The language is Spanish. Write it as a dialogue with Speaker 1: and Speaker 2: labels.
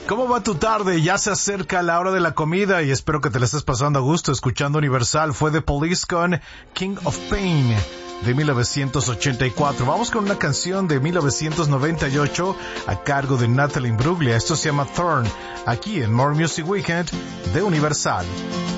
Speaker 1: ¿Cómo va tu tarde? Ya se acerca la hora de la comida y espero que te la estés pasando a gusto escuchando Universal. Fue The Police con King of Pain de 1984. Vamos con una canción de 1998 a cargo de Natalie Imbruglia. Esto se llama Thorn, aquí en More Music Weekend de Universal.